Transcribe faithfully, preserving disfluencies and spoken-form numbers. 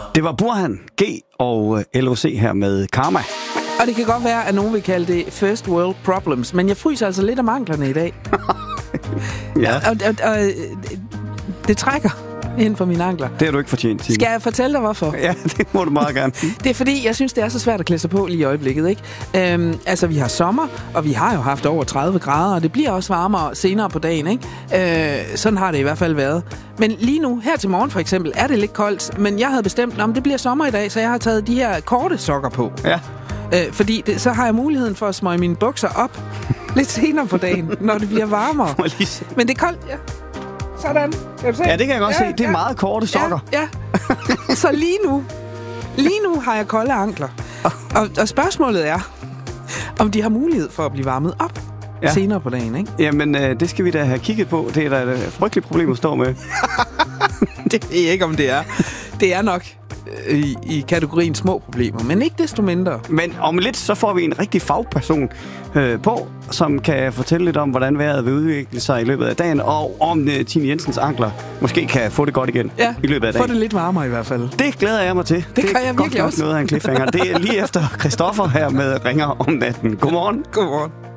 Det var Burhan G og L O C her med Karma. Og det kan godt være, at nogen vil kalde det first world problems, men jeg fryser altså lidt af manglerne i dag. Ja. Og, og, og, og det trækker inden for mine ankler. Det har du ikke fortjent, Signe. Skal jeg fortælle dig, hvorfor? Ja, det må du meget gerne. Det er fordi, jeg synes, det er så svært at klæde sig på lige i øjeblikket, ikke? Øhm, altså, vi har sommer, og vi har jo haft over tredive grader, og det bliver også varmere senere på dagen, ikke? Øh, sådan har det i hvert fald været. Men lige nu, her til morgen for eksempel, er det lidt koldt, men jeg havde bestemt, om det bliver sommer i dag, så jeg har taget de her korte sokker på. Ja. Øh, fordi det, så har jeg muligheden for at smøge mine bukser op lidt senere på dagen, når det bliver varmere. Men det er koldt, ja. Sådan. Kan du se? Ja, det kan jeg godt ja, se. Det er ja. meget korte sokker. Ja, ja. Så lige nu, lige nu har jeg kolde ankler. Og, og spørgsmålet er, om de har mulighed for at blive varmet op ja. senere på dagen, ikke? Jamen, øh, det skal vi da have kigget på. Det er da et frygteligt problem at stå med. Det ved jeg ikke, om det er. Det er nok i, i kategorien små problemer, men ikke desto mindre. Men om lidt, så får vi en rigtig fagperson øh, på, som kan fortælle lidt om, hvordan vejret vil udvikle sig i løbet af dagen, og om øh, Tine Jensens ankler måske kan få det godt igen ja, i løbet af dagen. få det lidt varmere i hvert fald. Det glæder jeg mig til. Det, det kan jeg virkelig også. Noget af en cliffhanger. Det er lige efter Christoffer her med Ringer om natten. Godmorgen. Godmorgen.